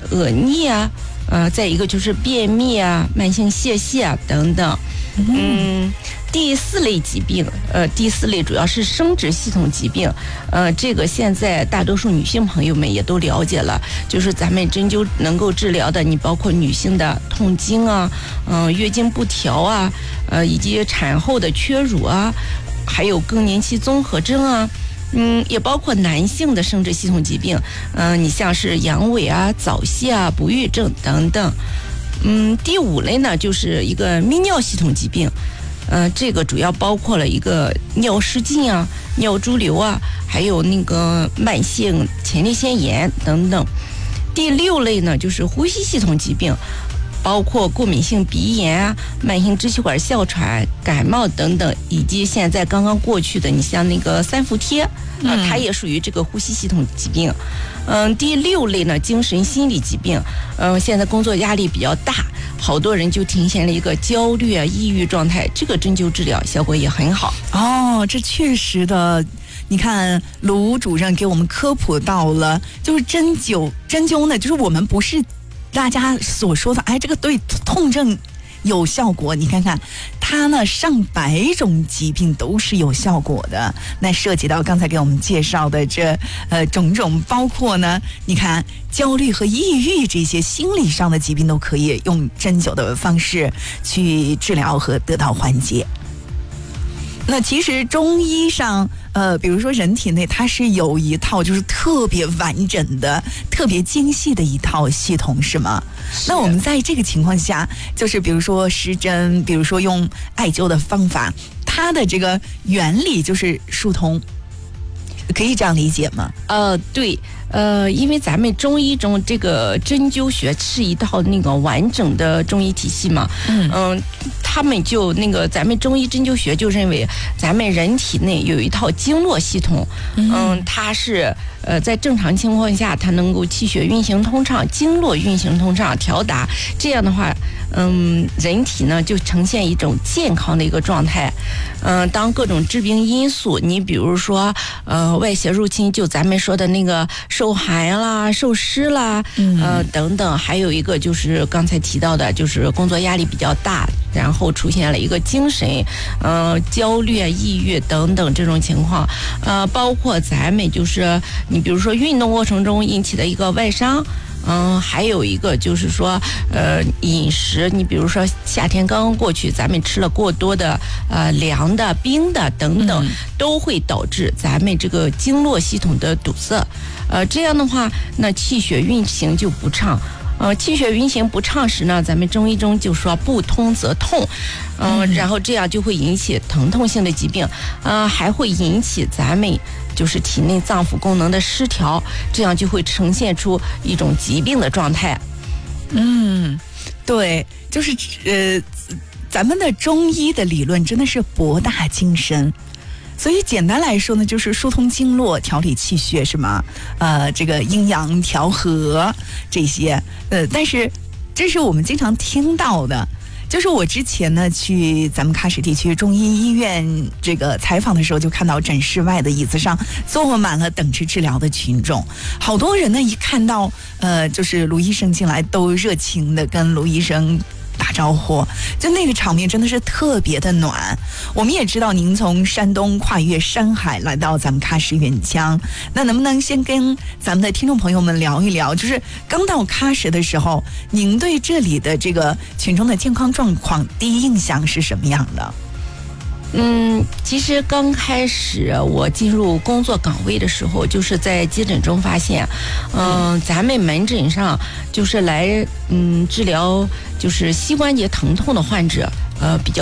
恶逆啊，再一个就是便秘啊、慢性泄泻啊等等。第4类疾病，第4类主要是生殖系统疾病，这个现在大多数女性朋友们也都了解了，就是咱们针灸能够治疗的，你包括女性的痛经啊，月经不调啊，以及产后的缺乳啊，还有更年期综合征啊。也包括男性的生殖系统疾病，你像是阳痿啊、早泄啊、不育症等等。第5类呢，就是一个泌尿系统疾病，这个主要包括了一个尿失禁啊、尿潴留啊，还有那个慢性前列腺炎等等。第6类呢，就是呼吸系统疾病，包括过敏性鼻炎啊、慢性支气管哮喘、感冒等等，以及现在刚刚过去的，你像那个三伏贴，它也属于这个呼吸系统疾病。第6类呢，精神心理疾病，现在工作压力比较大，好多人就呈现了一个焦虑啊、抑郁状态，这个针灸治疗效果也很好。 这确实的。你看卢主任给我们科普到了，就是针灸呢，就是我们不是大家所说的这个对痛症有效果，你看看它呢，上百种疾病都是有效果的。那涉及到刚才给我们介绍的这种种，包括呢，你看焦虑和抑郁这些心理上的疾病都可以用针灸的方式去治疗和得到缓解。那其实中医上比如说人体内它是有一套就是特别完整的、特别精细的一套系统，是吗？那我们在这个情况下，就是比如说施针，比如说用艾灸的方法，它的这个原理就是疏通，可以这样理解吗？ 对。因为咱们中医中这个针灸学是一套那个完整的中医体系嘛，他们就那个咱们中医针灸学就认为咱们人体内有一套经络系统，它是在正常情况下它能够气血运行通畅、经络运行通畅、调达，这样的话人体呢就呈现一种健康的一个状态。当各种致病因素，你比如说外邪入侵，就咱们说的那个受寒啦、受湿啦，等等，还有一个就是刚才提到的，就是工作压力比较大，然后出现了一个精神焦虑、抑郁等等这种情况，包括咱们就是你比如说运动过程中引起的一个外伤。还有一个就是说，饮食，你比如说夏天刚刚过去，咱们吃了过多的凉的、冰的等等，都会导致咱们这个经络系统的堵塞。这样的话，那气血运行就不畅。气血运行不畅时呢，咱们中医中就说不通则痛，然后这样就会引起疼痛性的疾病，还会引起咱们就是体内脏腑功能的失调，这样就会呈现出一种疾病的状态。 对，就是咱们的中医的理论真的是博大精深。所以简单来说呢，就是疏通经络、调理气血，是吗？这个阴阳调和这些，但是这是我们经常听到的。就是我之前呢去咱们喀什地区中医医院这个采访的时候，就看到诊室外的椅子上坐满了等着治疗的群众，好多人呢一看到就是卢医生进来，都热情的跟卢医生打招呼，就那个场面真的是特别的暖。我们也知道您从山东跨越山海来到咱们喀什远江，那能不能先跟咱们的听众朋友们聊一聊，就是刚到喀什的时候，您对这里的这个群众的健康状况第一印象是什么样的？ 其实刚开始我进入工作岗位的时候，就是在接诊中发现，咱们门诊上就是来治疗就是膝关节疼痛的患者比较